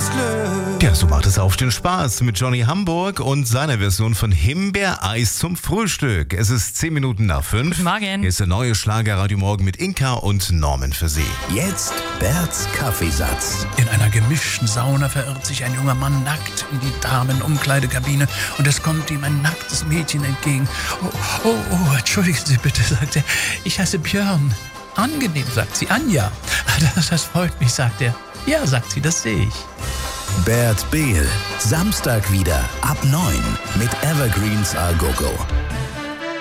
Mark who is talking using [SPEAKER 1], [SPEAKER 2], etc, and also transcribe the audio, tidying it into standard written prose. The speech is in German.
[SPEAKER 1] Lebensglück.
[SPEAKER 2] Ja, so macht es Aufstehen Spaß mit Johnny Hamburg und seiner Version von Himbeereis zum Frühstück. Es ist 10 Minuten nach 5.
[SPEAKER 3] Guten Morgen.
[SPEAKER 2] Hier ist der neue Schlager Radio Morgen mit Inka und Norman für Sie.
[SPEAKER 4] Jetzt Berts Kaffeesatz.
[SPEAKER 5] In einer gemischten Sauna verirrt sich ein junger Mann nackt in die Damenumkleidekabine und es kommt ihm ein nacktes Mädchen entgegen. Oh, entschuldigen Sie bitte, sagt er. Ich heiße Björn. Angenehm, sagt sie. Anja. Das freut mich, sagt er. Ja, sagt sie, das sehe ich.
[SPEAKER 4] Bert Behl. Samstag wieder ab 9 mit Evergreens Al Gogo.